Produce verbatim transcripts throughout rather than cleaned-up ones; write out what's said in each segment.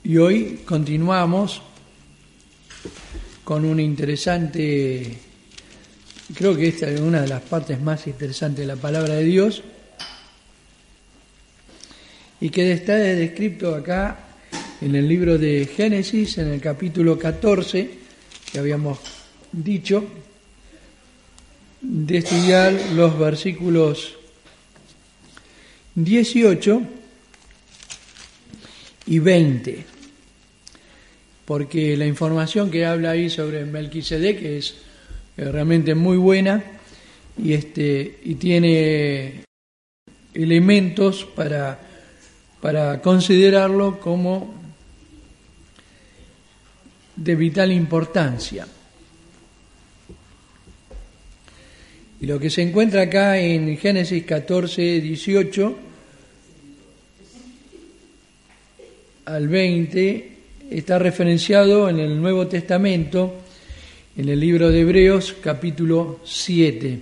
Y hoy continuamos con una interesante, creo que esta es una de las partes más interesantes de la palabra de Dios, y que está descrito acá en el libro de Génesis, en el capítulo catorce, que habíamos dicho, de estudiar los versículos dieciocho y veinte, porque la información que habla ahí sobre Melquisedec es realmente muy buena y este y tiene elementos para, para considerarlo como de vital importancia. Y lo que se encuentra acá en Génesis catorce, dieciocho al veinte está referenciado en el Nuevo Testamento, en el libro de Hebreos, capítulo siete.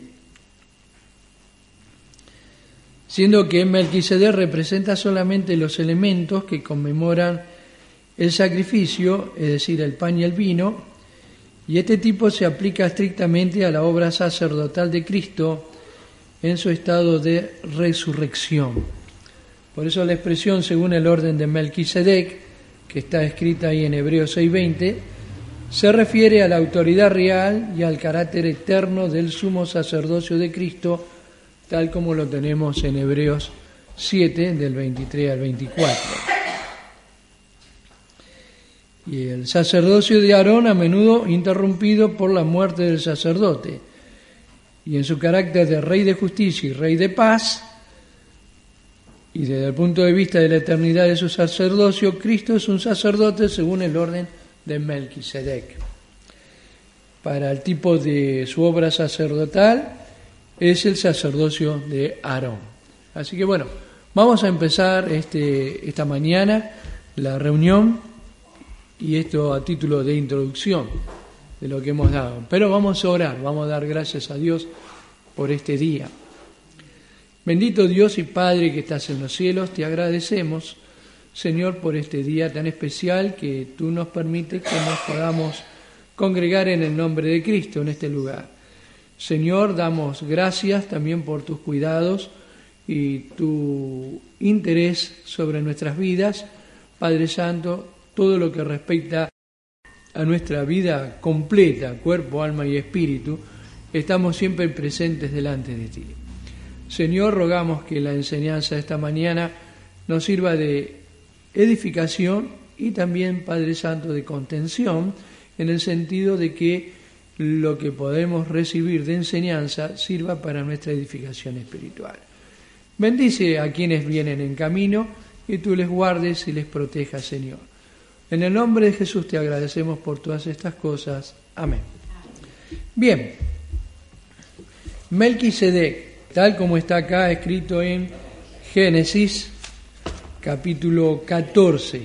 Siendo que Melquisedec representa solamente los elementos que conmemoran el sacrificio, es decir, el pan y el vino, y este tipo se aplica estrictamente a la obra sacerdotal de Cristo en su estado de resurrección. Por eso la expresión según el orden de Melquisedec, que está escrita ahí en Hebreos seis veinte, se refiere a la autoridad real y al carácter eterno del sumo sacerdocio de Cristo, tal como lo tenemos en Hebreos siete, del veintitrés al veinticuatro. Y el sacerdocio de Aarón a menudo interrumpido por la muerte del sacerdote, y en su carácter de rey de justicia y rey de paz, y desde el punto de vista de la eternidad de su sacerdocio, Cristo es un sacerdote según el orden de Melquisedec. Para el tipo de su obra sacerdotal es el sacerdocio de Aarón. Así que bueno, vamos a empezar este, esta mañana la reunión, y esto a título de introducción de lo que hemos dado. Pero vamos a orar, vamos a dar gracias a Dios por este día. Bendito Dios y Padre que estás en los cielos, te agradecemos, Señor, por este día tan especial que tú nos permites que nos podamos congregar en el nombre de Cristo en este lugar. Señor, damos gracias también por tus cuidados y tu interés sobre nuestras vidas. Padre Santo, todo lo que respecta a nuestra vida completa, cuerpo, alma y espíritu, estamos siempre presentes delante de ti. Señor, rogamos que la enseñanza de esta mañana nos sirva de edificación y también, Padre Santo, de contención, en el sentido de que lo que podemos recibir de enseñanza sirva para nuestra edificación espiritual. Bendice a quienes vienen en camino y tú les guardes y les protejas, Señor. En el nombre de Jesús te agradecemos por todas estas cosas. Amén. Bien, Melquisedec, tal como está acá escrito en Génesis, capítulo catorce.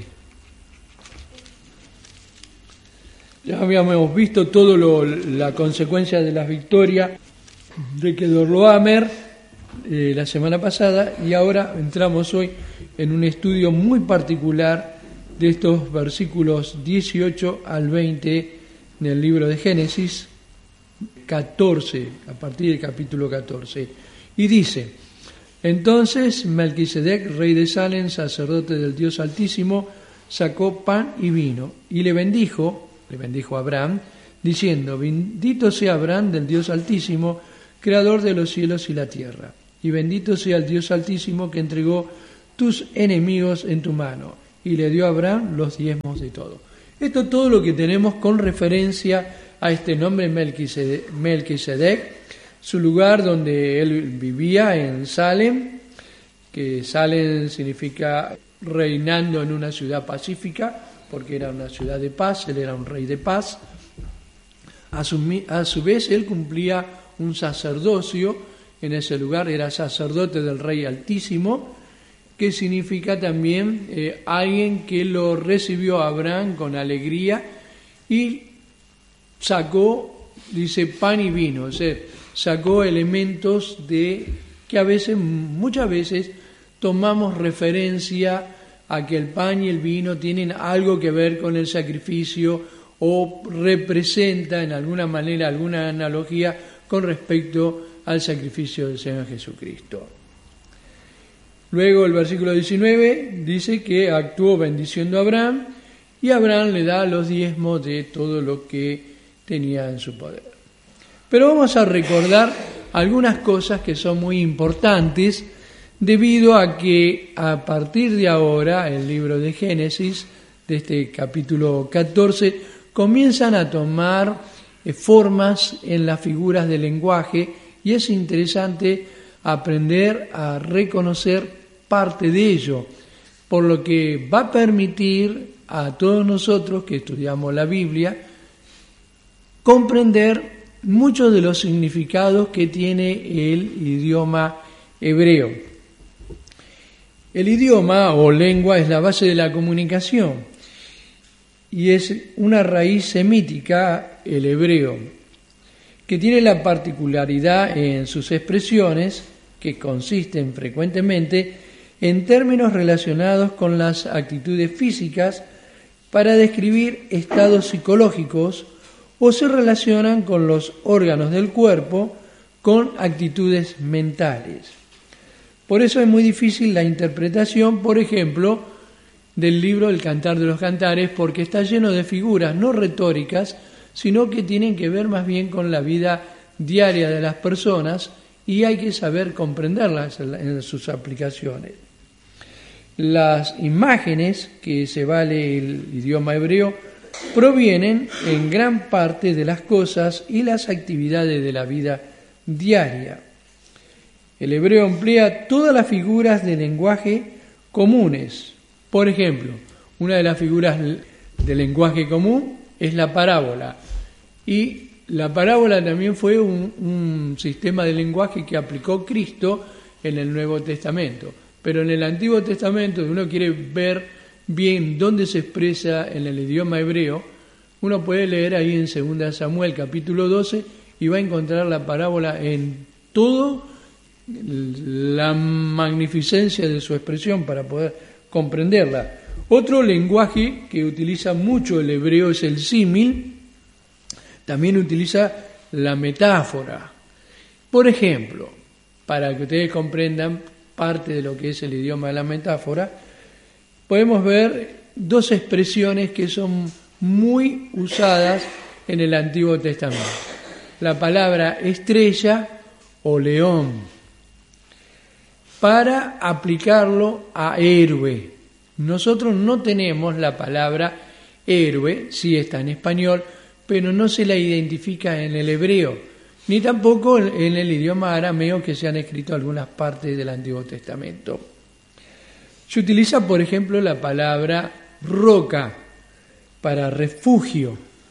Ya habíamos visto toda la consecuencia de las victorias de Kedorlaomer eh, la semana pasada, y ahora entramos hoy en un estudio muy particular de estos versículos dieciocho al veinte en el libro de Génesis catorce, a partir del capítulo catorce. Y dice: entonces Melquisedec, rey de Salem, sacerdote del Dios Altísimo, sacó pan y vino, y le bendijo, le bendijo a Abraham, diciendo: bendito sea Abraham del Dios Altísimo, creador de los cielos y la tierra, y bendito sea el Dios Altísimo que entregó tus enemigos en tu mano. Y le dio a Abraham los diezmos de todo. Esto es todo lo que tenemos con referencia a este nombre Melquisedec, Melquisedec, su lugar donde él vivía en Salem, que Salem significa reinando en una ciudad pacífica, porque era una ciudad de paz, él era un rey de paz. A su, a su vez él cumplía un sacerdocio en ese lugar, era sacerdote del Rey Altísimo, que significa también eh, alguien que lo recibió a Abraham con alegría y sacó, dice, pan y vino, o sea, sacó elementos de que a veces, muchas veces, tomamos referencia a que el pan y el vino tienen algo que ver con el sacrificio o representa en alguna manera, alguna analogía con respecto al sacrificio del Señor Jesucristo. Luego el versículo diecinueve dice que actuó bendiciendo a Abraham y Abraham le da los diezmos de todo lo que tenía en su poder. Pero vamos a recordar algunas cosas que son muy importantes debido a que a partir de ahora el libro de Génesis, de este capítulo catorce, comienzan a tomar eh, formas en las figuras del lenguaje y es interesante aprender a reconocer parte de ello, por lo que va a permitir a todos nosotros que estudiamos la Biblia comprender muchos de los significados que tiene el idioma hebreo. El idioma o lengua es la base de la comunicación y es una raíz semítica, el hebreo, que tiene la particularidad en sus expresiones, que consisten frecuentemente en términos relacionados con las actitudes físicas para describir estados psicológicos o se relacionan con los órganos del cuerpo con actitudes mentales. Por eso es muy difícil la interpretación, por ejemplo, del libro El Cantar de los Cantares, porque está lleno de figuras no retóricas, sino que tienen que ver más bien con la vida diaria de las personas y hay que saber comprenderlas en sus aplicaciones. Las imágenes que se vale el idioma hebreo provienen en gran parte de las cosas y las actividades de la vida diaria. El hebreo emplea todas las figuras de lenguaje comunes. Por ejemplo, una de las figuras de lenguaje común es la parábola. Y la parábola también fue un, un sistema de lenguaje que aplicó Cristo en el Nuevo Testamento. Pero en el Antiguo Testamento, si uno quiere ver bien dónde se expresa en el idioma hebreo, uno puede leer ahí en segunda Samuel capítulo doce y va a encontrar la parábola en todo la magnificencia de su expresión para poder comprenderla. Otro lenguaje que utiliza mucho el hebreo es el símil, también utiliza la metáfora. Por ejemplo, para que ustedes comprendan parte de lo que es el idioma de la metáfora, podemos ver dos expresiones que son muy usadas en el Antiguo Testamento. La palabra estrella o león, para aplicarlo a héroe. Nosotros no tenemos la palabra héroe, sí está en español, pero no se la identifica en el hebreo, ni tampoco en el idioma arameo que se han escrito algunas partes del Antiguo Testamento. Se utiliza, por ejemplo, la palabra roca para refugio,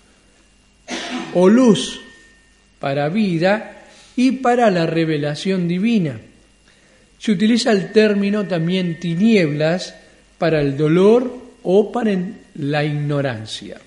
o luz para vida y para la revelación divina. Se utiliza el término también tinieblas para el dolor o para la ignorancia.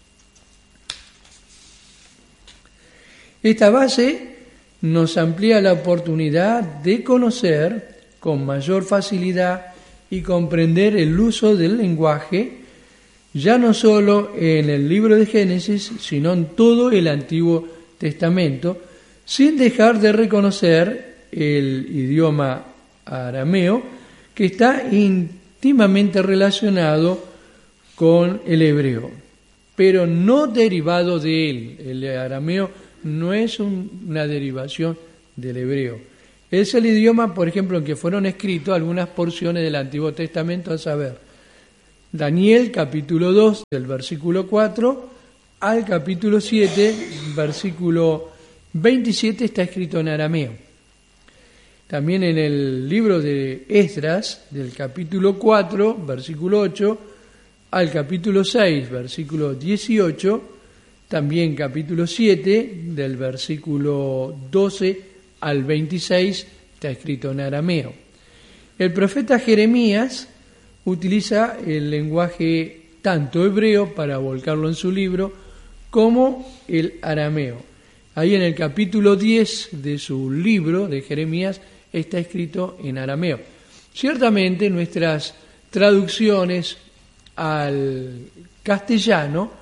Esta base nos amplía la oportunidad de conocer con mayor facilidad y comprender el uso del lenguaje, ya no solo en el libro de Génesis, sino en todo el Antiguo Testamento, sin dejar de reconocer el idioma arameo, que está íntimamente relacionado con el hebreo, pero no derivado de él. El arameo no es un, una derivación del hebreo. Es el idioma, por ejemplo, en que fueron escritas algunas porciones del Antiguo Testamento, a saber, Daniel capítulo dos, del versículo cuatro al capítulo siete, versículo veintisiete, está escrito en arameo. También en el libro de Esdras, del capítulo cuatro, versículo ocho, al capítulo seis, versículo dieciocho, también capítulo siete, del versículo doce al veintiséis, está escrito en arameo. El profeta Jeremías utiliza el lenguaje tanto hebreo para volcarlo en su libro, como el arameo. Ahí en el capítulo diez de su libro de Jeremías está escrito en arameo. Ciertamente nuestras traducciones al castellano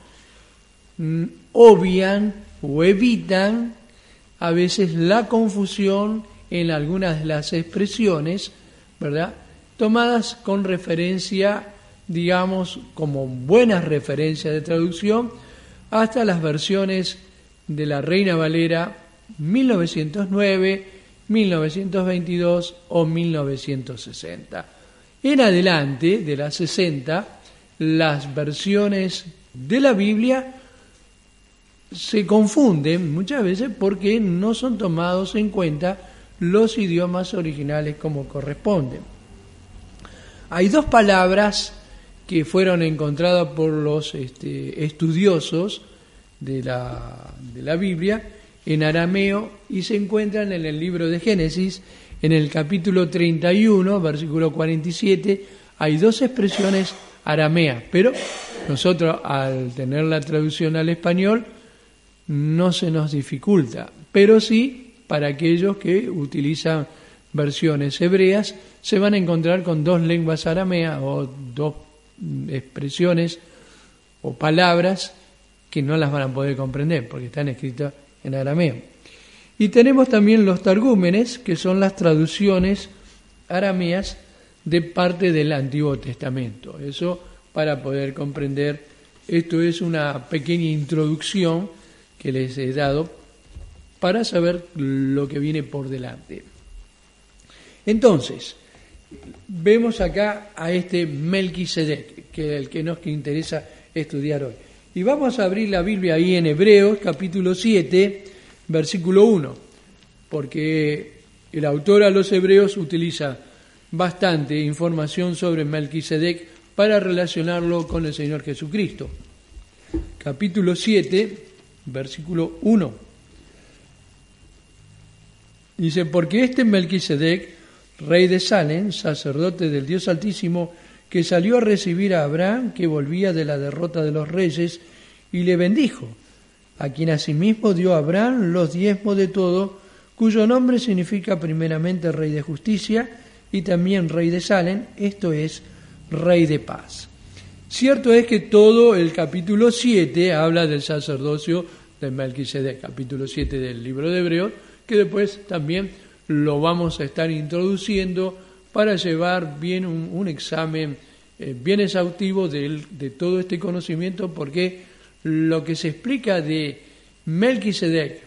obvian o evitan a veces la confusión en algunas de las expresiones, ¿verdad?, tomadas con referencia, digamos, como buenas referencias de traducción, hasta las versiones de la Reina Valera mil novecientos nueve, mil novecientos veintidós o mil novecientos sesenta. En adelante, de las sesenta, las versiones de la Biblia se confunden muchas veces porque no son tomados en cuenta los idiomas originales como corresponden. Hay dos palabras que fueron encontradas por los este, estudiosos de la, de la Biblia en arameo y se encuentran en el libro de Génesis, en el capítulo treinta y uno, versículo cuarenta y siete, hay dos expresiones arameas, pero nosotros al tener la traducción al español no se nos dificulta, pero sí para aquellos que utilizan versiones hebreas se van a encontrar con dos lenguas arameas o dos expresiones o palabras que no las van a poder comprender porque están escritas en arameo. Y tenemos también los targúmenes, que son las traducciones arameas de parte del Antiguo Testamento. Eso para poder comprender, esto es una pequeña introducción que les he dado para saber lo que viene por delante. Entonces, vemos acá a este Melquisedec, que es el que nos interesa estudiar hoy. Y vamos a abrir la Biblia ahí en Hebreos, capítulo siete, versículo uno, porque el autor a los Hebreos utiliza bastante información sobre Melquisedec para relacionarlo con el Señor Jesucristo. Capítulo siete, versículo uno. Dice, porque este Melquisedec, rey de Salem, sacerdote del Dios Altísimo, que salió a recibir a Abraham, que volvía de la derrota de los reyes, y le bendijo, a quien asimismo dio a Abraham los diezmos de todo, cuyo nombre significa primeramente Rey de Justicia y también Rey de Salem, esto es, Rey de Paz. Cierto es que todo el capítulo siete habla del sacerdocio de Melquisedec, capítulo siete del libro de Hebreos, que después también lo vamos a estar introduciendo para llevar bien un, un examen eh, bien exhaustivo de, de todo este conocimiento, porque lo que se explica de Melquisedec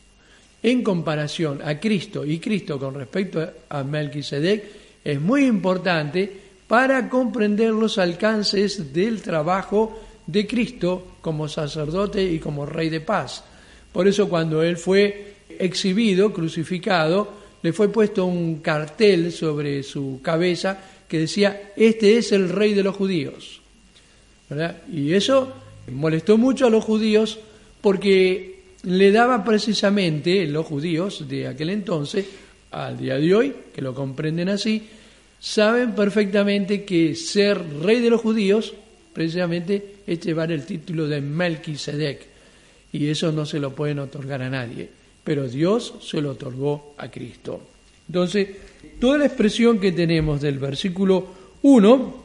en comparación a Cristo y Cristo con respecto a Melquisedec es muy importante para comprender los alcances del trabajo de Cristo como sacerdote y como Rey de Paz. Por eso cuando Él fue exhibido, crucificado, le fue puesto un cartel sobre su cabeza que decía, este es el Rey de los judíos, ¿verdad? Y eso molestó mucho a los judíos porque le daba precisamente, los judíos de aquel entonces, al día de hoy, que lo comprenden así, saben perfectamente que ser rey de los judíos precisamente es llevar el título de Melquisedec, y eso no se lo pueden otorgar a nadie, pero Dios se lo otorgó a Cristo. Entonces, toda la expresión que tenemos del versículo uno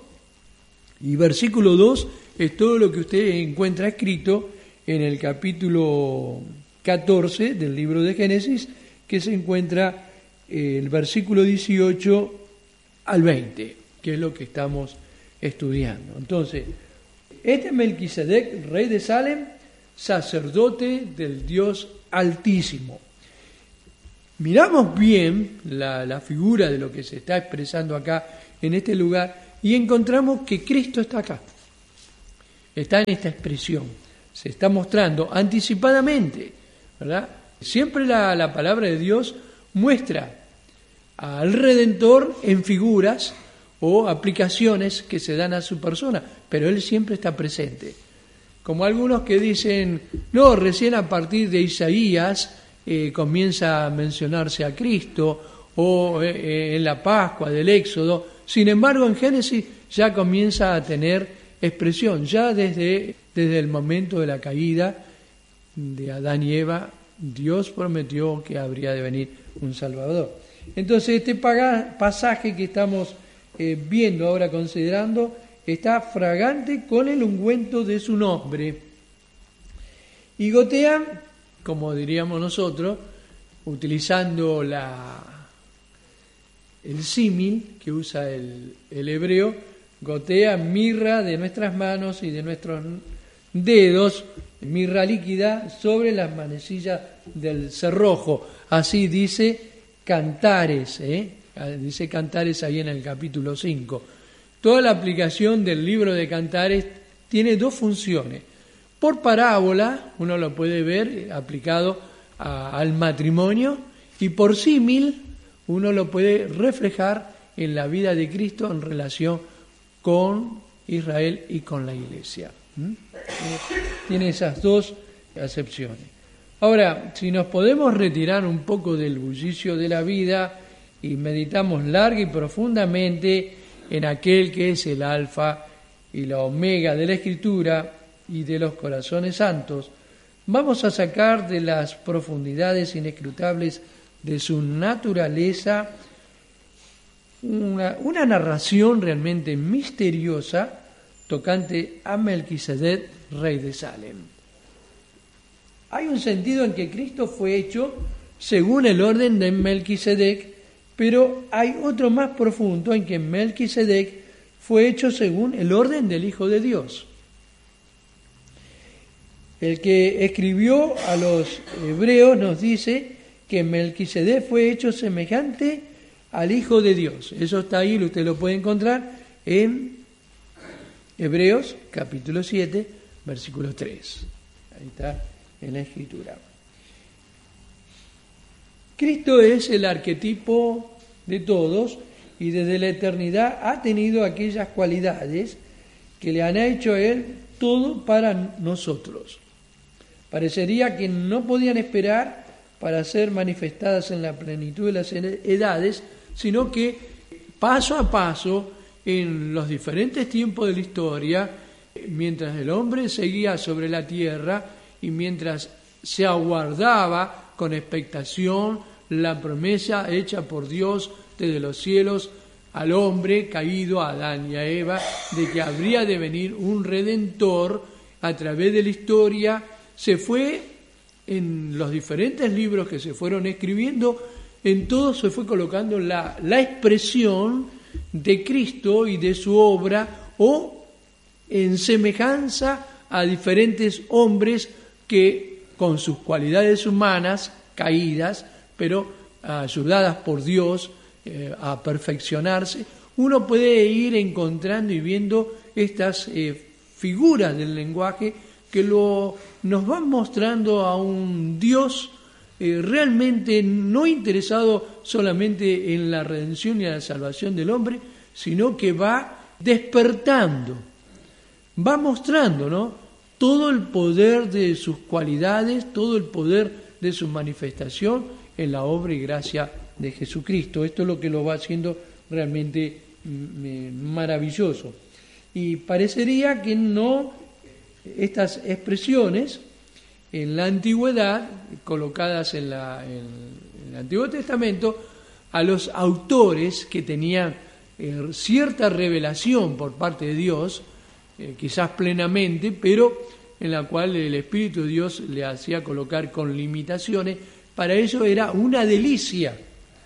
y versículo dos es todo lo que usted encuentra escrito en el capítulo catorce del libro de Génesis, que se encuentra el versículo dieciocho al veinte, que es lo que estamos estudiando. Entonces, este Melquisedec, rey de Salem, sacerdote del Dios Altísimo. Miramos bien la, la figura de lo que se está expresando acá en este lugar y encontramos que Cristo está acá. Está en esta expresión. Se está mostrando anticipadamente, ¿verdad? Siempre la, la palabra de Dios muestra al Redentor en figuras o aplicaciones que se dan a su persona, pero Él siempre está presente. Como algunos que dicen, no, recién a partir de Isaías eh, comienza a mencionarse a Cristo, o eh, en la Pascua del Éxodo. Sin embargo, en Génesis ya comienza a tener expresión, ya desde, desde el momento de la caída de Adán y Eva, Dios prometió que habría de venir un Salvador. Entonces, este pasaje que estamos eh, viendo, ahora considerando, está fragante con el ungüento de su nombre. Y gotea, como diríamos nosotros, utilizando la, el símil que usa el, el hebreo, gotea mirra de nuestras manos y de nuestros dedos, mirra líquida, sobre las manecillas del cerrojo. Así dice Cantares, ¿eh? dice Cantares ahí en el capítulo cinco. Toda la aplicación del libro de Cantares tiene dos funciones. Por parábola, uno lo puede ver aplicado a, al matrimonio, y por símil, uno lo puede reflejar en la vida de Cristo en relación con Israel y con la Iglesia. ¿Mm? Tiene esas dos acepciones. Ahora, si nos podemos retirar un poco del bullicio de la vida y meditamos larga y profundamente en aquel que es el alfa y la omega de la Escritura y de los corazones santos, vamos a sacar de las profundidades inescrutables de su naturaleza una, una narración realmente misteriosa tocante a Melquisedec, rey de Salem. Hay un sentido en que Cristo fue hecho según el orden de Melquisedec, pero hay otro más profundo en que Melquisedec fue hecho según el orden del Hijo de Dios. El que escribió a los hebreos nos dice que Melquisedec fue hecho semejante al Hijo de Dios. Eso está ahí, usted lo puede encontrar en Hebreos capítulo siete, versículo tres. Ahí está en la Escritura. Cristo es el arquetipo de todos y desde la eternidad ha tenido aquellas cualidades que le han hecho a Él todo para nosotros. Parecería que no podían esperar para ser manifestadas en la plenitud de las edades, sino que paso a paso, en los diferentes tiempos de la historia, mientras el hombre seguía sobre la tierra y mientras se aguardaba con expectación la promesa hecha por Dios desde los cielos al hombre caído, a Adán y a Eva, de que habría de venir un Redentor a través de la historia, se fue en los diferentes libros que se fueron escribiendo, en todos se fue colocando la, la expresión de Cristo y de su obra, o en semejanza a diferentes hombres que con sus cualidades humanas caídas, pero ayudadas por Dios eh, a perfeccionarse, uno puede ir encontrando y viendo estas eh, figuras del lenguaje que lo, nos van mostrando a un Dios eh, realmente no interesado solamente en la redención y la salvación del hombre, sino que va despertando, va mostrando, ¿no?, todo el poder de sus cualidades, todo el poder de su manifestación en la obra y gracia de Jesucristo. Esto es lo que lo va haciendo realmente maravilloso. Y parecería que no, estas expresiones en la antigüedad, colocadas en, la, en, en el Antiguo Testamento, a los autores que tenían eh, cierta revelación por parte de Dios, eh, quizás plenamente, pero en la cual el Espíritu de Dios le hacía colocar con limitaciones, para ello era una delicia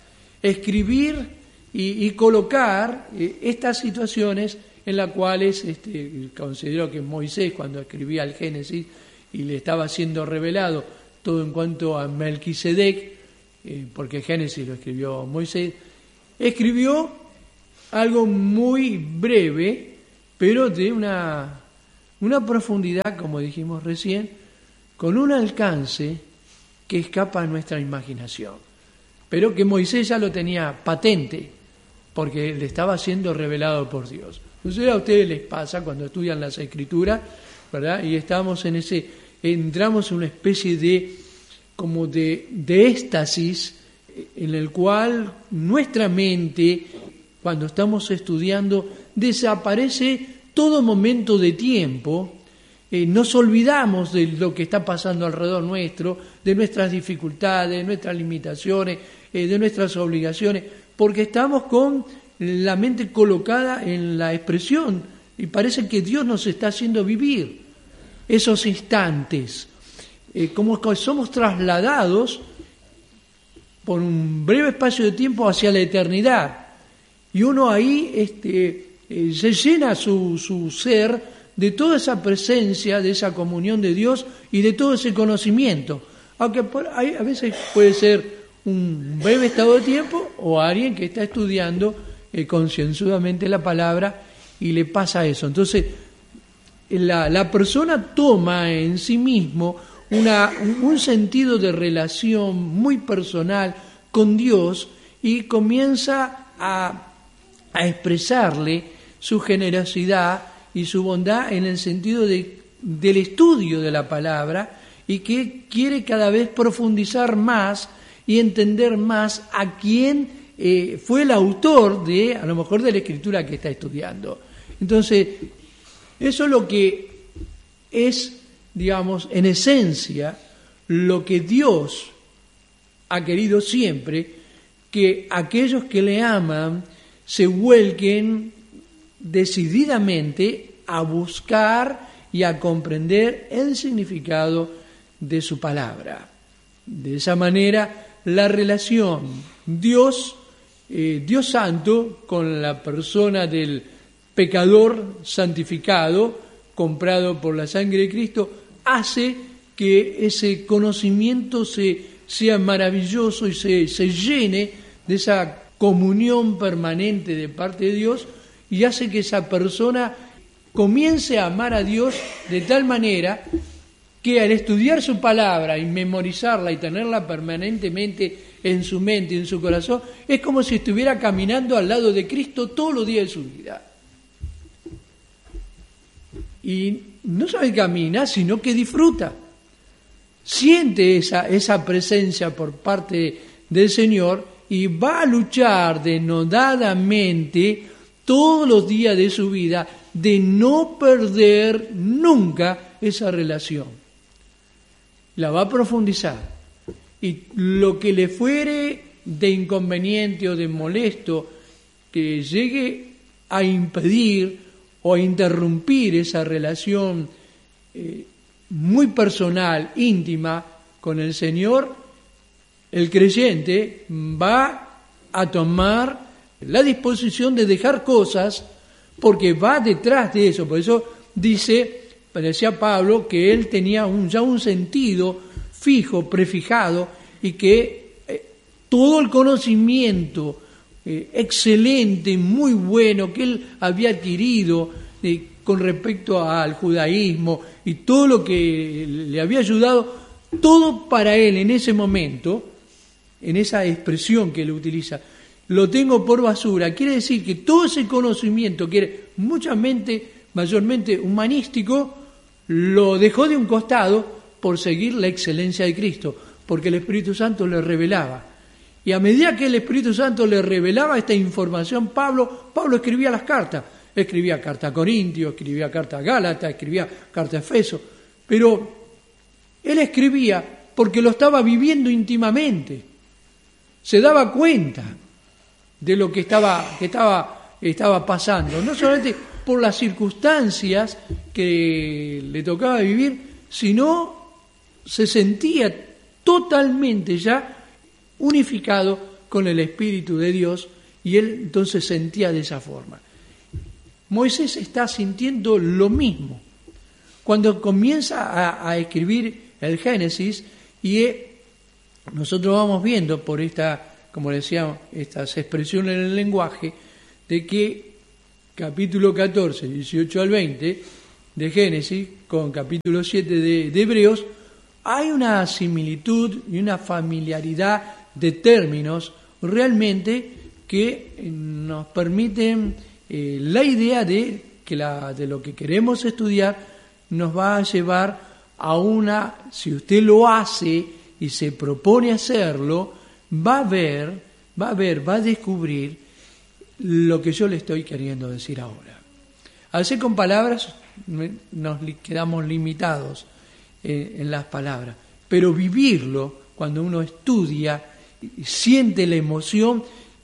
escribir y, y colocar eh, estas situaciones en las cuales este, consideró que Moisés, cuando escribía el Génesis y le estaba siendo revelado todo en cuanto a Melquisedec, eh, porque Génesis lo escribió Moisés, escribió algo muy breve, pero de una, una profundidad, como dijimos recién, con un alcance que escapa a nuestra imaginación, pero que Moisés ya lo tenía patente, porque le estaba siendo revelado por Dios. Entonces a ustedes les pasa cuando estudian las Escrituras, ¿verdad? Y estamos en ese, entramos en una especie de, como de, de éxtasis, en el cual nuestra mente, cuando estamos estudiando, desaparece todo momento de tiempo, eh, nos olvidamos de lo que está pasando alrededor nuestro, de nuestras dificultades, de nuestras limitaciones, eh, de nuestras obligaciones, porque estamos con la mente colocada en la expresión y parece que Dios nos está haciendo vivir esos instantes, eh, como que somos trasladados por un breve espacio de tiempo hacia la eternidad, y uno ahí este, eh, se llena su, su ser de toda esa presencia, de esa comunión de Dios y de todo ese conocimiento, aunque por ahí a veces puede ser un breve estado de tiempo o alguien que está estudiando eh, concienzudamente la palabra y le pasa eso. Entonces la, la persona toma en sí mismo una, un sentido de relación muy personal con Dios y comienza a, a expresarle su generosidad y su bondad en el sentido de, del estudio de la palabra, y que quiere cada vez profundizar más y entender más a quién eh, fue el autor de, a lo mejor, de la escritura que está estudiando. Entonces, eso es lo que es, digamos, en esencia, lo que Dios ha querido siempre, que aquellos que le aman se vuelquen decididamente a buscar y a comprender el significado de su palabra. De esa manera, la relación Dios, eh, Dios Santo con la persona del pecador santificado, comprado por la sangre de Cristo, hace que ese conocimiento se, sea maravilloso y se, se llene de esa comunión permanente de parte de Dios, y hace que esa persona comience a amar a Dios de tal manera que al estudiar su palabra y memorizarla y tenerla permanentemente en su mente y en su corazón, es como si estuviera caminando al lado de Cristo todos los días de su vida. Y no solo camina, sino que disfruta. Siente esa, esa presencia por parte del Señor y va a luchar denodadamente todos los días de su vida de no perder nunca esa relación. La va a profundizar. Y lo que le fuere de inconveniente o de molesto que llegue a impedir o a interrumpir esa relación eh, muy personal, íntima con el Señor, el creyente va a tomar la disposición de dejar cosas porque va detrás de eso. Por eso dice, decía Pablo, que él tenía un, ya un sentido fijo, prefijado, y que eh, todo el conocimiento eh, excelente, muy bueno que él había adquirido eh, con respecto al judaísmo y todo lo que le había ayudado, todo para él en ese momento, en esa expresión que él utiliza, lo tengo por basura. Quiere decir que todo ese conocimiento, que era muchamente, mayormente humanístico, lo dejó de un costado por seguir la excelencia de Cristo, porque el Espíritu Santo le revelaba. Y a medida que el Espíritu Santo le revelaba esta información, Pablo, Pablo escribía las cartas. Escribía carta a Corintios, escribía carta a Gálatas, escribía carta a Efeso. Pero él escribía porque lo estaba viviendo íntimamente. Se daba cuenta de lo que estaba, que estaba, estaba pasando. No solamente por las circunstancias que le tocaba vivir, sino se sentía totalmente ya unificado con el Espíritu de Dios, y él entonces sentía de esa forma. Moisés está sintiendo lo mismo cuando comienza a, a escribir el Génesis, y nosotros vamos viendo por esta, como decía, estas expresiones en el lenguaje, de que capítulo catorce, dieciocho al veinte de Génesis con capítulo siete de, de Hebreos, hay una similitud y una familiaridad de términos realmente que nos permiten eh, la idea de que la, de lo que queremos estudiar nos va a llevar a una, si usted lo hace y se propone hacerlo, va a ver, va a ver, va a descubrir lo que yo le estoy queriendo decir ahora. A veces con palabras nos quedamos limitados en las palabras, pero vivirlo, cuando uno estudia, siente la emoción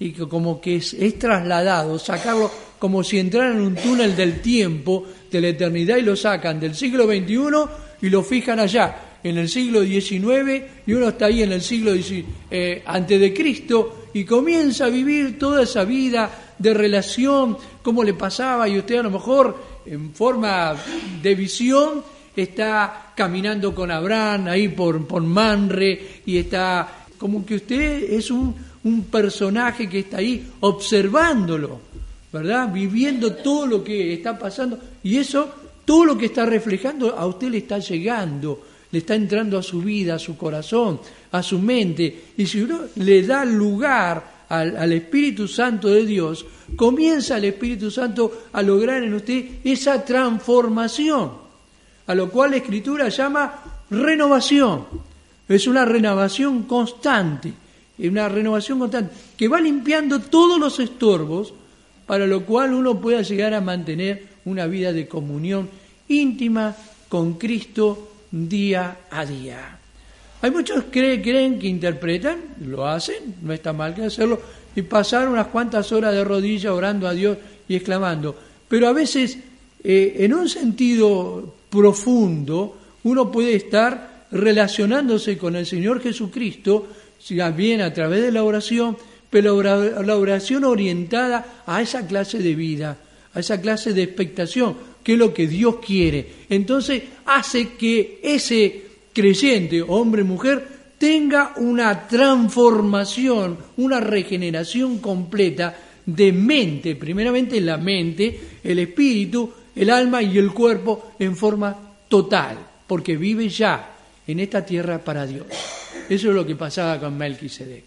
y que como que es, es trasladado, sacarlo como si entraran en un túnel del tiempo, de la eternidad, y lo sacan del siglo veintiuno y lo fijan allá, en el siglo diecinueve, y uno está ahí en el siglo eh, antes de Cristo, y comienza a vivir toda esa vida de relación, como le pasaba, y usted a lo mejor en forma de visión está caminando con Abraham ahí por, por Manre, y está como que usted es un, un personaje que está ahí observándolo, ¿verdad? Viviendo todo lo que está pasando, y eso, todo lo que está reflejando a usted le está llegando, le está entrando a su vida, a su corazón, a su mente, y si uno le da lugar al, al Espíritu Santo de Dios, comienza el Espíritu Santo a lograr en usted esa transformación, a lo cual la Escritura llama renovación. Es una renovación constante, es una renovación constante que va limpiando todos los estorbos, para lo cual uno pueda llegar a mantener una vida de comunión íntima con Cristo día a día. Hay muchos que creen que interpretan, lo hacen, no está mal que hacerlo, y pasar unas cuantas horas de rodillas orando a Dios y exclamando. Pero a veces, eh, en un sentido profundo, uno puede estar relacionándose con el Señor Jesucristo, bien a través de la oración, pero la oración orientada a esa clase de vida, a esa clase de expectación, que es lo que Dios quiere. Entonces hace que ese creyente, hombre o mujer, tenga una transformación, una regeneración completa de mente, primeramente la mente, el espíritu, el alma y el cuerpo en forma total, porque vive ya en esta tierra para Dios. Eso es lo que pasaba con Melquisedec.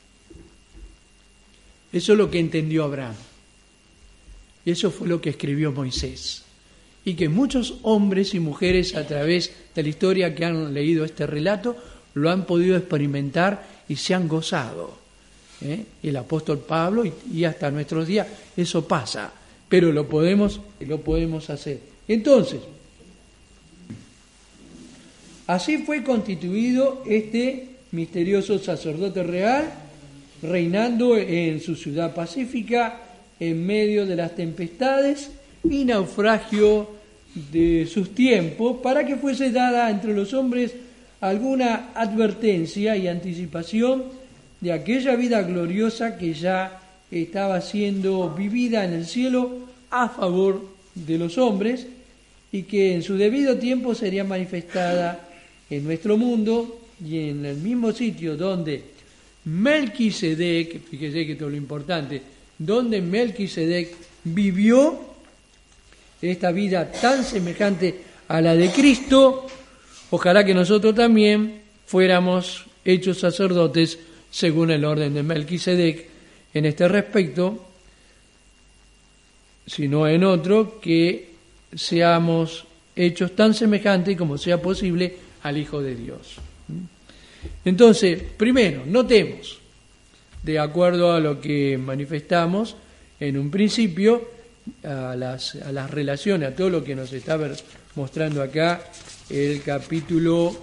Eso es lo que entendió Abraham. Y eso fue lo que escribió Moisés. Y que muchos hombres y mujeres a través de la historia que han leído este relato lo han podido experimentar y se han gozado. ¿Eh? El apóstol Pablo y, y hasta nuestros días eso pasa, pero lo podemos, lo podemos hacer. Entonces, así fue constituido este misterioso sacerdote real, reinando en su ciudad pacífica en medio de las tempestades y naufragio de sus tiempos, para que fuese dada entre los hombres alguna advertencia y anticipación de aquella vida gloriosa que ya estaba siendo vivida en el cielo a favor de los hombres y que en su debido tiempo sería manifestada en nuestro mundo y en el mismo sitio donde Melquisedec, fíjese que todo lo importante, donde Melquisedec vivió esta vida tan semejante a la de Cristo. Ojalá que nosotros también fuéramos hechos sacerdotes según el orden de Melquisedec en este respecto, si no en otro, que seamos hechos tan semejantes como sea posible al Hijo de Dios. Entonces, primero, notemos, de acuerdo a lo que manifestamos en un principio, a las, a las relaciones, a todo lo que nos está mostrando acá el capítulo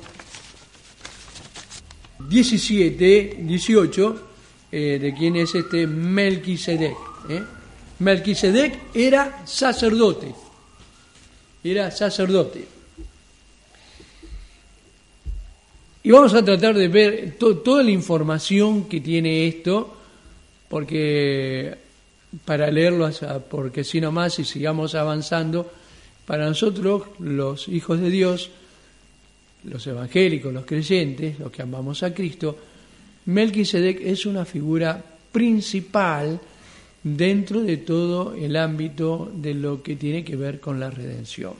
diecisiete, dieciocho, eh, de quién es este Melquisedec. ¿eh? Melquisedec era sacerdote, era sacerdote. Y vamos a tratar de ver to- toda la información que tiene esto, porque para leerlo, porque si no más, y sigamos avanzando, para nosotros, los hijos de Dios, los evangélicos, los creyentes, los que amamos a Cristo, Melquisedec es una figura principal dentro de todo el ámbito de lo que tiene que ver con la redención.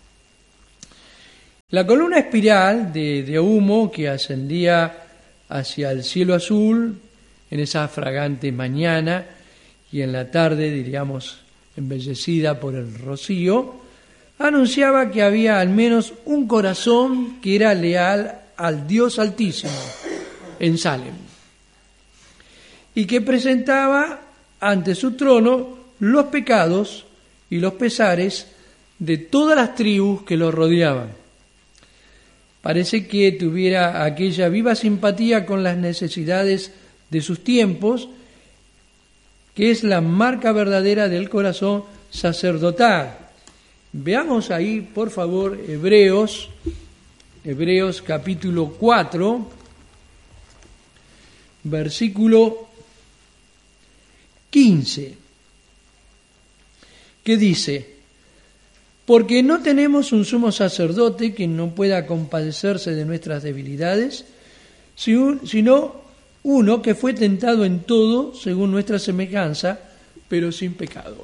La columna espiral de, de humo que ascendía hacia el cielo azul en esa fragante mañana y en la tarde, diríamos, embellecida por el rocío, anunciaba que había al menos un corazón que era leal al Dios Altísimo en Salem y que presentaba ante su trono los pecados y los pesares de todas las tribus que lo rodeaban. Parece que tuviera aquella viva simpatía con las necesidades de sus tiempos que es la marca verdadera del corazón sacerdotal. Veamos ahí, por favor, Hebreos, Hebreos capítulo cuatro, versículo quince, que dice: porque no tenemos un sumo sacerdote que no pueda compadecerse de nuestras debilidades, sino uno que fue tentado en todo según nuestra semejanza, pero sin pecado.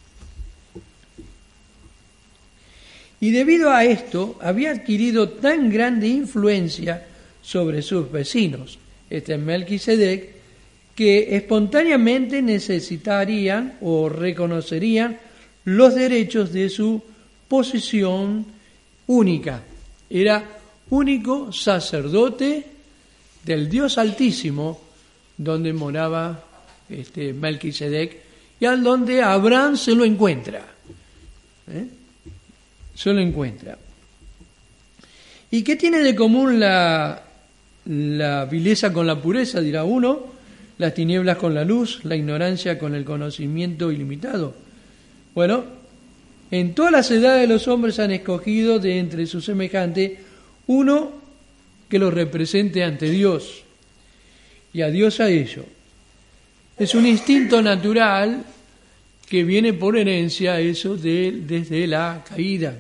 Y debido a esto, había adquirido tan grande influencia sobre sus vecinos, este Melquisedec, que espontáneamente necesitarían o reconocerían los derechos de su posición única. Era único sacerdote del Dios Altísimo, donde moraba este Melquisedec, y al donde Abraham se lo encuentra. ¿Eh? Se lo encuentra. ¿Y qué tiene de común la, la vileza con la pureza? Dirá uno, las tinieblas con la luz, la ignorancia con el conocimiento ilimitado. Bueno, en todas las edades los hombres han escogido de entre sus semejantes uno que los represente ante Dios y a Dios a ellos. Es un instinto natural que viene por herencia, eso de, desde la caída.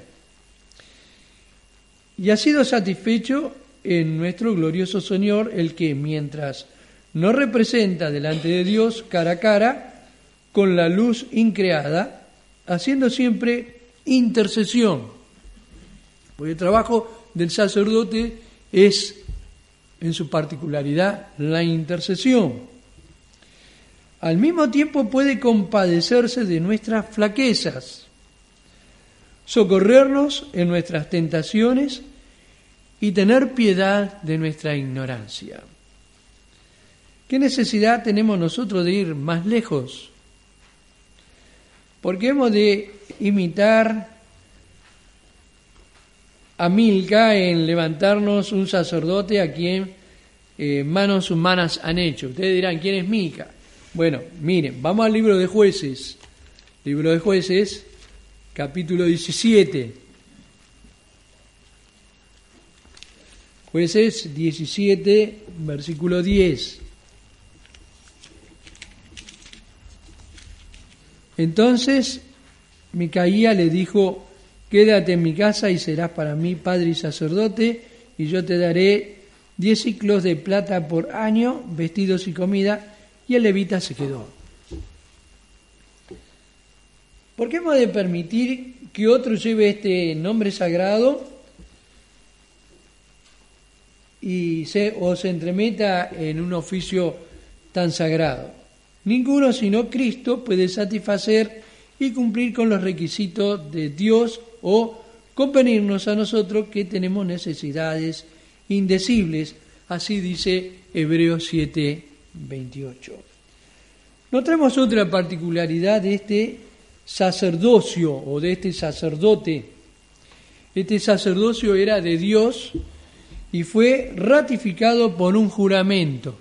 Y ha sido satisfecho en nuestro glorioso Señor, el que mientras nos representa delante de Dios cara a cara, con la luz increada, haciendo siempre intercesión. Porque el trabajo del sacerdote es, en su particularidad, la intercesión. Al mismo tiempo puede compadecerse de nuestras flaquezas, socorrernos en nuestras tentaciones y tener piedad de nuestra ignorancia. ¿Qué necesidad tenemos nosotros de ir más lejos? Porque hemos de imitar a Milca en levantarnos un sacerdote a quien eh, manos humanas han hecho. Ustedes dirán, ¿quién es Milca? Bueno, miren, vamos al libro de Jueces. Libro de Jueces, capítulo diecisiete. Jueces diecisiete, versículo diez. Entonces Micaía le dijo: quédate en mi casa y serás para mí padre y sacerdote, y yo te daré diez ciclos de plata por año, vestidos y comida. Y el levita se quedó. ¿Por qué hemos de permitir que otro lleve este nombre sagrado y se, o se entremeta en un oficio tan sagrado? Ninguno sino Cristo puede satisfacer y cumplir con los requisitos de Dios o convenirnos a nosotros que tenemos necesidades indecibles. Así dice Hebreos siete, veintiocho. Notamos otra particularidad de este sacerdocio o de este sacerdote. Este sacerdocio era de Dios y fue ratificado por un juramento.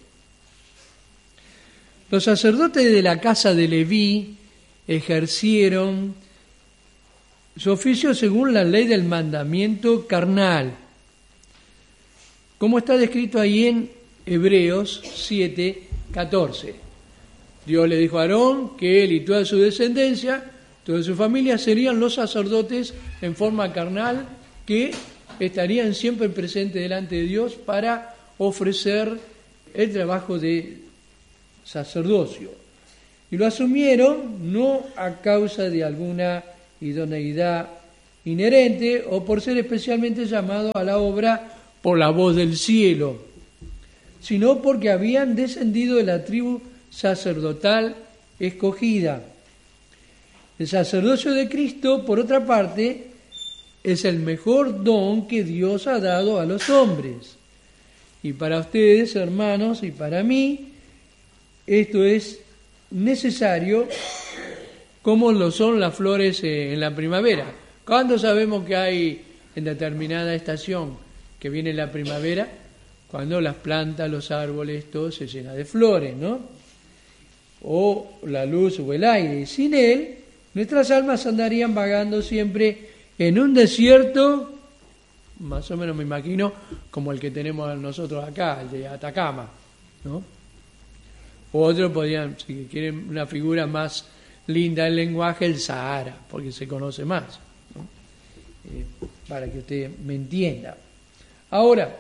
Los sacerdotes de la casa de Leví ejercieron su oficio según la ley del mandamiento carnal, como está descrito ahí en Hebreos siete, catorce. Dios le dijo a Aarón que él y toda su descendencia, toda su familia, serían los sacerdotes en forma carnal que estarían siempre presentes delante de Dios para ofrecer el trabajo de sacerdocio. Y lo asumieron no a causa de alguna idoneidad inherente o por ser especialmente llamados a la obra por la voz del cielo, sino porque habían descendido de la tribu sacerdotal escogida. El sacerdocio de Cristo, por otra parte, es el mejor don que Dios ha dado a los hombres. Y para ustedes, hermanos, y para mí, esto es necesario como lo son las flores en la primavera. ¿Cuándo sabemos que hay en determinada estación que viene la primavera? Cuando las plantas, los árboles, todo se llena de flores, ¿no? o la luz o el aire. Y sin Él, nuestras almas andarían vagando siempre en un desierto, más o menos me imagino, como el que tenemos nosotros acá, el de Atacama, ¿no? O otros podrían, si quieren una figura más linda del lenguaje, el Sahara, porque se conoce más, ¿no? Eh, para que usted me entienda. Ahora,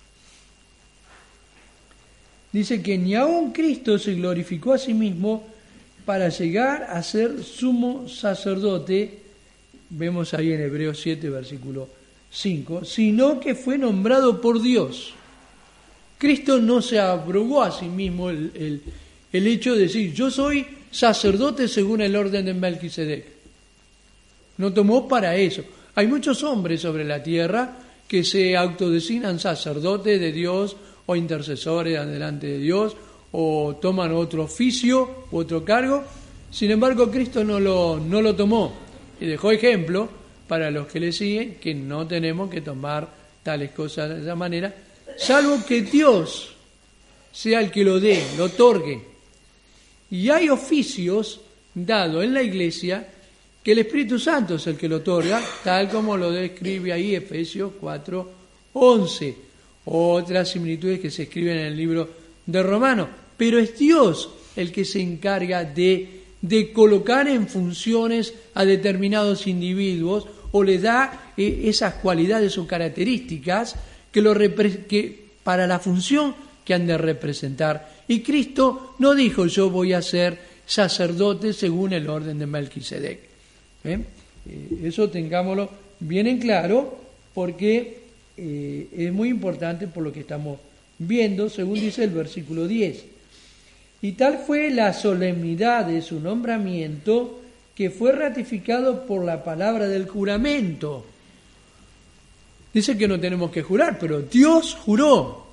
dice que ni aun Cristo se glorificó a sí mismo para llegar a ser sumo sacerdote, vemos ahí en Hebreos siete, versículo cinco, sino que fue nombrado por Dios. Cristo no se abrogó a sí mismo el, el, el hecho de decir, yo soy sacerdote según el orden de Melquisedec. No tomó para eso. Hay muchos hombres sobre la tierra que se autodesignan sacerdotes de Dios o intercesores delante de Dios o toman otro oficio u otro cargo. Sin embargo, Cristo no lo, no lo tomó y dejó ejemplo para los que le siguen que no tenemos que tomar tales cosas de esa manera, salvo que Dios sea el que lo dé, lo otorgue. Y hay oficios dados en la iglesia que el Espíritu Santo es el que lo otorga, tal como lo describe ahí Efesios cuatro once, otras similitudes que se escriben en el libro de Romanos. Pero es Dios el que se encarga de, de colocar en funciones a determinados individuos o le da eh, esas cualidades o características que, lo repre- que para la función que han de representar. Y Cristo no dijo yo voy a ser sacerdote según el orden de Melquisedec. ¿Eh? Eh, eso tengámoslo bien en claro porque eh, es muy importante por lo que estamos viendo, según dice el versículo diez. Y tal fue la solemnidad de su nombramiento que fue ratificado por la palabra del juramento. Dice que no tenemos que jurar, pero Dios juró.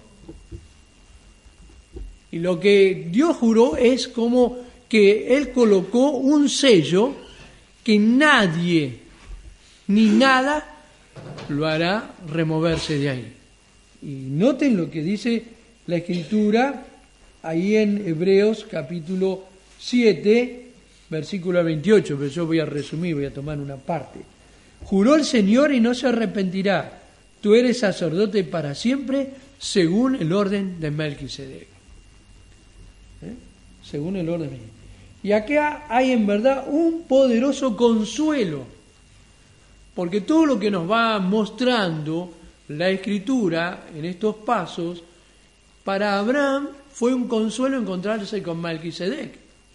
Y lo que Dios juró es como que Él colocó un sello que nadie ni nada lo hará removerse de ahí. Y noten lo que dice la Escritura ahí en Hebreos capítulo siete, versículo veintiocho, pero yo voy a resumir, voy a tomar una parte. Juró el Señor y no se arrepentirá. Tú eres sacerdote para siempre según el orden de Melquisedec. ¿Eh? Según el orden de Melquisedec. Y acá hay en verdad un poderoso consuelo, porque todo lo que nos va mostrando la Escritura en estos pasos, para Abraham fue un consuelo encontrarse con Melquisedec.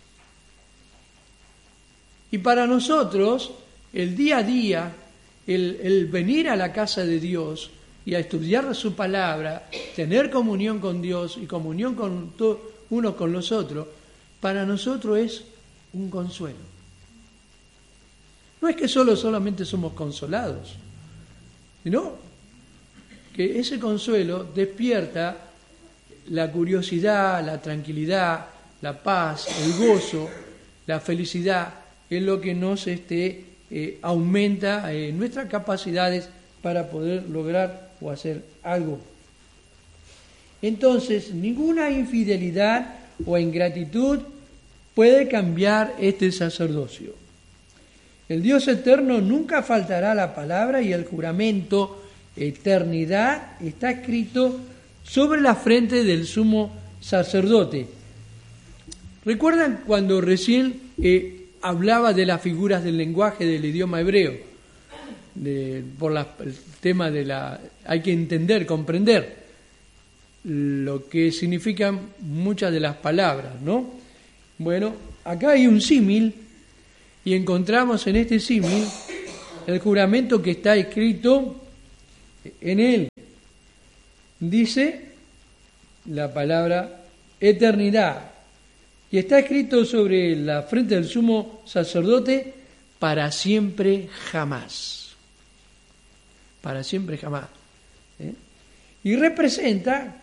Y para nosotros, el día a día, el, el venir a la casa de Dios y a estudiar su palabra, tener comunión con Dios y comunión con to, unos con los otros, para nosotros es un consuelo. No es que solo solamente somos consolados, sino que ese consuelo despierta la curiosidad, la tranquilidad, la paz, el gozo, la felicidad, es lo que nos este, eh, aumenta eh, nuestras capacidades para poder lograr o hacer algo. Entonces, ninguna infidelidad o ingratitud puede cambiar este sacerdocio. El Dios eterno nunca faltará la palabra y el juramento eternidad está escrito sobre la frente del sumo sacerdote. ¿Recuerdan cuando recién eh, hablaba de las figuras del lenguaje del idioma hebreo? De, por la, el tema de la... hay que entender, comprender lo que significan muchas de las palabras, ¿no? Bueno, acá hay un símil y encontramos en este símil el juramento que está escrito en él. Dice la palabra eternidad y está escrito sobre la frente del sumo sacerdote para siempre jamás. Para siempre jamás. ¿Eh? Y representa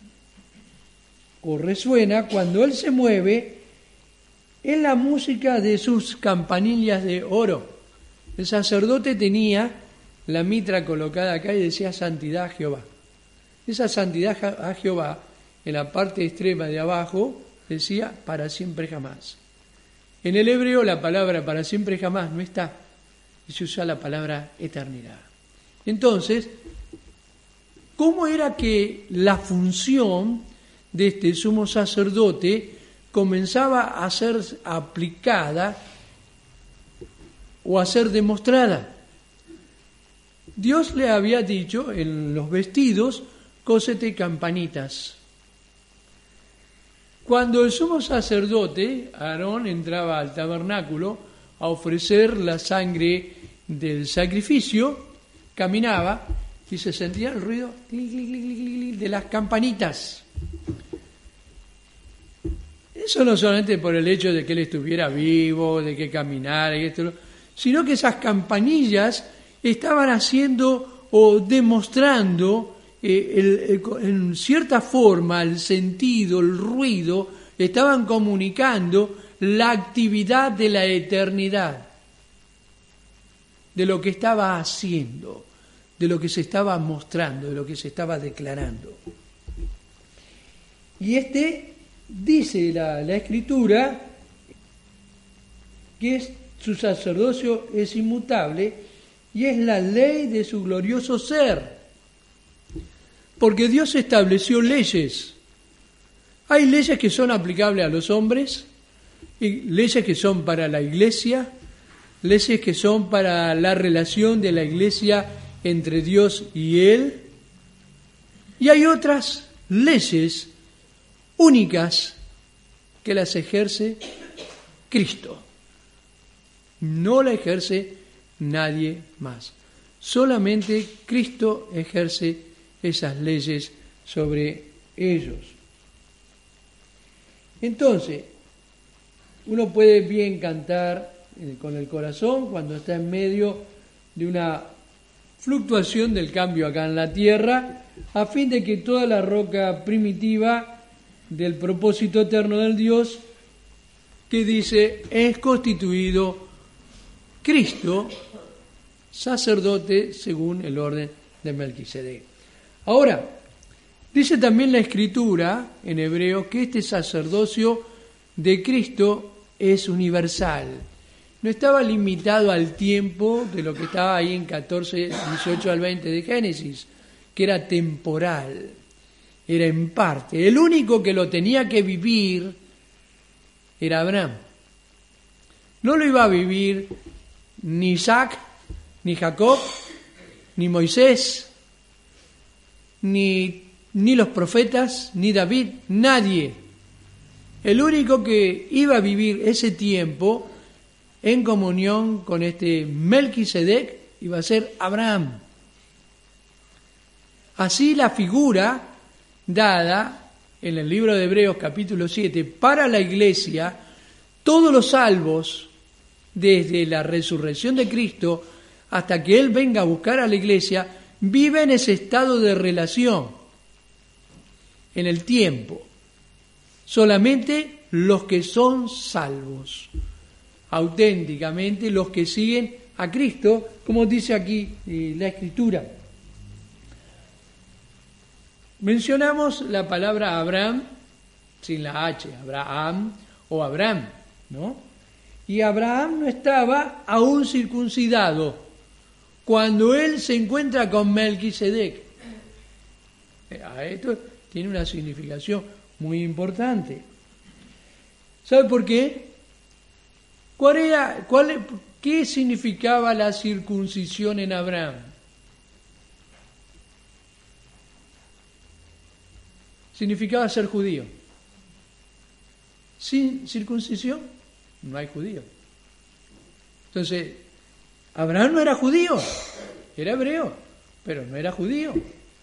o resuena cuando él se mueve en la música de sus campanillas de oro. El sacerdote tenía la mitra colocada acá y decía santidad a Jehová. Esa santidad a Jehová, en la parte extrema de abajo, decía para siempre jamás. En el hebreo la palabra para siempre jamás no está, y se usa la palabra eternidad. Entonces, ¿cómo era que la función de este sumo sacerdote comenzaba a ser aplicada o a ser demostrada? Dios le había dicho en los vestidos, cósete campanitas. Cuando el sumo sacerdote, Aarón, entraba al tabernáculo a ofrecer la sangre del sacrificio, caminaba y se sentía el ruido clic, clic, clic, clic, clic, de las campanitas. Eso no solamente por el hecho de que él estuviera vivo, de que caminara, y esto, sino que esas campanillas estaban haciendo o demostrando eh, el, el, en cierta forma el sentido, el ruido, estaban comunicando la actividad de la eternidad, de lo que estaba haciendo, de lo que se estaba mostrando, de lo que se estaba declarando. Y este, dice la, la Escritura, que es, su sacerdocio es inmutable y es la ley de su glorioso ser. Porque Dios estableció leyes. Hay leyes que son aplicables a los hombres, y leyes que son para la iglesia, leyes que son para la relación de la iglesia entre Dios y Él, y hay otras leyes únicas que las ejerce Cristo. No la ejerce nadie más. Solamente Cristo ejerce esas leyes sobre ellos. Entonces, uno puede bien cantar con el corazón cuando está en medio de una fluctuación del cambio acá en la tierra, a fin de que toda la roca primitiva del propósito eterno del Dios, que dice, es constituido Cristo, sacerdote según el orden de Melquisedec. Ahora, dice también la Escritura en hebreo que este sacerdocio de Cristo es universal. No estaba limitado al tiempo de lo que estaba ahí en catorce, dieciocho al veinte de Génesis, que era temporal, era en parte. El único que lo tenía que vivir era Abraham. No lo iba a vivir ni Isaac, ni Jacob, ni Moisés, ni, ni los profetas, ni David, nadie. El único que iba a vivir ese tiempo en comunión con este Melquisedec iba a ser Abraham. Así la figura dada en el libro de Hebreos capítulo siete para la iglesia, todos los salvos, desde la resurrección de Cristo hasta que Él venga a buscar a la iglesia, viven ese estado de relación en el tiempo. Solamente los que son salvos, auténticamente los que siguen a Cristo, como dice aquí eh, la Escritura. Mencionamos la palabra Abraham, sin la H, Abraham o Abraham, ¿no? Y Abraham no estaba aún circuncidado cuando él se encuentra con Melquisedec. Esto tiene una significación muy importante. ¿Sabe por qué? ¿Cuál era, cuál, ¿Qué significaba la circuncisión en Abraham? Significaba ser judío. Sin circuncisión no hay judío. Entonces, Abraham no era judío, era hebreo, pero no era judío.